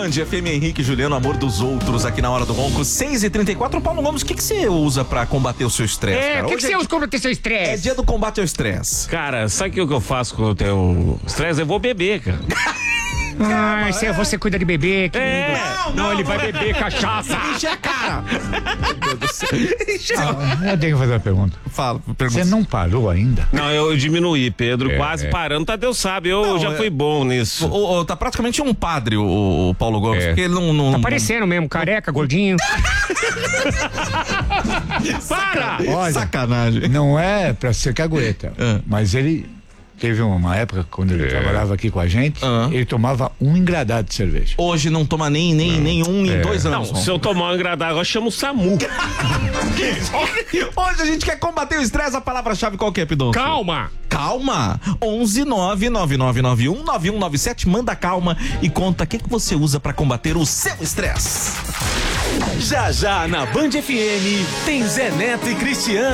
Band, FM Henrique, Juliano, amor dos outros, aqui na Hora do Ronco, 6h34. Paulo Gomes, o que você usa pra combater o seu estresse, cara? O que você usa pra combater seu estresse? É dia do combate ao estresse. Cara, sabe o que eu faço quando eu tenho estresse? Eu vou beber, cara. Ai, você cuida de bebê, querido. Não, ele vai beber cachaça. Enche a cara. Meu Deus do céu. Eu tenho que fazer uma pergunta. Fala, Você pergunta. não parou ainda? Não, eu diminuí, Pedro, quase parando. Tadeu sabe, eu já fui bom nisso. Tá praticamente um padre, o Paulo Gomes, porque ele não... Tá parecendo mesmo, careca, gordinho. Para! Olha, Sacanagem. não é pra ser cagueta, mas ele teve uma época, quando ele trabalhava aqui com a gente, ele tomava um engradado de cerveja. Hoje não toma nenhum em 2 anos. Não, se eu tomar um engradado, agora chama o SAMU. Hoje a gente quer combater o estresse, a palavra-chave qual que é, Pidoncio? Calma! Calma! 11999919197, manda calma e conta o que você usa pra combater o seu estresse. Já na Band FM tem Zé Neto e Cristiano.